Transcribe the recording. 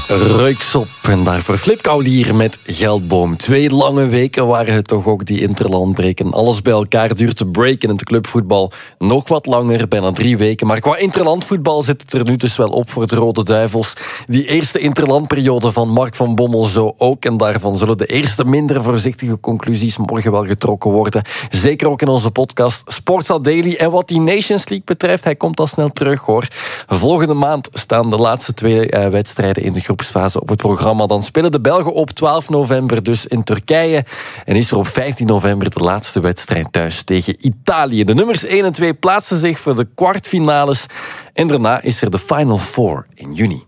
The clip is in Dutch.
Ruiksop en daarvoor Flip Kaulier met Geldboom. 2 lange weken waren het toch ook, die interlandbreken. Alles bij elkaar duurt de break in het clubvoetbal nog wat langer, bijna 3 weken. Maar qua interlandvoetbal zit het er nu dus wel op voor de Rode Duivels. Die eerste interlandperiode van Mark van Bommel zo ook. En daarvan zullen de eerste minder voorzichtige conclusies morgen wel getrokken worden. Zeker ook in onze podcast Sportza Daily. En wat die Nations League betreft, hij komt al snel terug hoor. Volgende maand staan de laatste 2 wedstrijden in de groepsfase op het programma. Dan spelen de Belgen op 12 november dus in Turkije. En is er op 15 november de laatste wedstrijd thuis tegen Italië. De nummers 1 en 2 plaatsen zich voor de kwartfinales. En daarna is er de Final Four in juni.